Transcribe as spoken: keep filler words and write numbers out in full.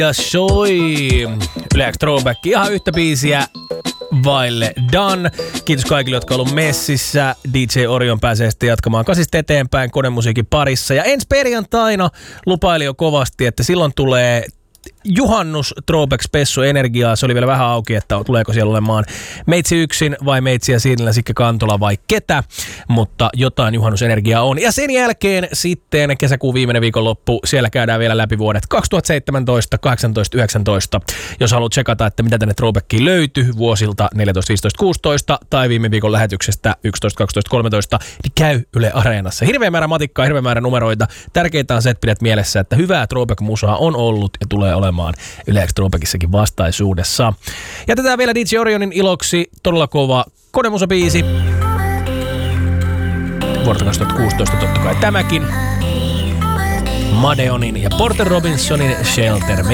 Ja soi Yle X Throwback ihan yhtä biisiä vaille done. Kiitos kaikille, jotka on ollut messissä. D J Orion pääsee sitten jatkamaan kasista eteenpäin konemusiikin parissa. Ja ensi perjantaina lupaili jo kovasti, että silloin tulee juhannus Throwback Spessu Energiaa. Se oli vielä vähän auki, että tuleeko siellä olemaan meitsi yksin vai meitsiä Siinillä Sikke Kantola vai ketä. Mutta jotain juhannusenergiaa on. Ja sen jälkeen sitten kesäkuun viimeinen viikonloppu. Siellä käydään vielä läpi vuodet kaksituhattaseitsemäntoista, kahdeksantoista, yhdeksäntoista. Jos haluat tsekata, että mitä tänne Throwbackiin löytyy vuosilta neljätoista, viisitoista, kuusitoista tai viime viikon lähetyksestä yksitoista, kaksitoista, kolmetoista, niin käy Yle Areenassa. Hirveä määrä matikkaa, hirveä määrä numeroita. Tärkeintä on se, että pidät mielessä, että hyvää Throwback-musaa on ollut ja tulee olemaan Yle X Throwbackissakin vastaisuudessa. Jätetään vielä D J Orionin iloksi todella kova konemusabiisi. Vuodelta kaksituhattakuusitoista totta kai tämäkin. Madeonin ja Porter Robinsonin Shelter.